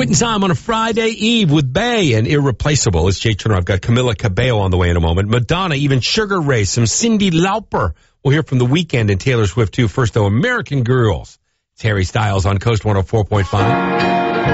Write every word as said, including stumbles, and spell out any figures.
Quitting time on a Friday Eve with Bay and Irreplaceable. It's Jay Turner. I've got Camila Cabello on the way in a moment. Madonna, even Sugar Ray, some Cyndi Lauper. We'll hear from The Weeknd and Taylor Swift, too. First, though, American Girls. It's Harry Styles on Coast one oh four point five.